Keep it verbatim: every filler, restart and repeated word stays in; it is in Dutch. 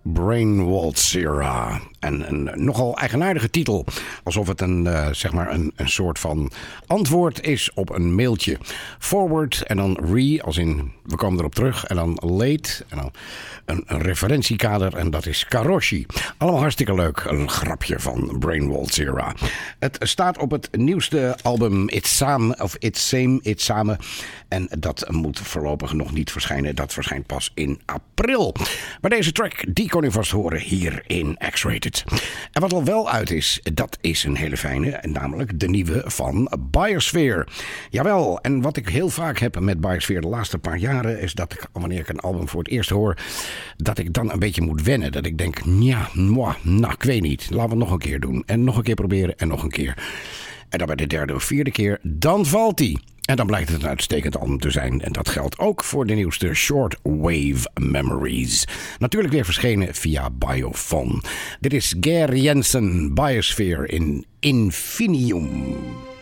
Brainwaldsera. En een nogal eigenaardige titel. Alsof het een, uh, zeg maar een, een soort van antwoord is op een mailtje. Forward en dan re, als in we komen erop terug. En dan late en dan een, een referentiekader en dat is Karoshi. Allemaal hartstikke leuk. Een grapje van Brainwaldsera. Het staat op het nieuwste album It's Same, of It's Same, It's Same. En dat moet voorlopig nog niet verschijnen. Dat verschijnt pas in april. Maar deze track, die kon u vast horen hier in X-Rated. En wat al wel uit is, dat is een hele fijne. Namelijk de nieuwe van Biosphere. Jawel, en wat ik heel vaak heb met Biosphere de laatste paar jaren is dat ik, wanneer ik een album voor het eerst hoor, dat ik dan een beetje moet wennen. Dat ik denk, ja, moi, nou, ik weet niet. Laten we het nog een keer doen. En nog een keer proberen en nog een keer. En dan bij de derde of vierde keer, dan valt hij. En dan blijkt het een uitstekend album te zijn. En dat geldt ook voor de nieuwste Shortwave Memories. Natuurlijk weer verschenen via Biofon. Dit is Ger Jensen, Biosphere in Infinium.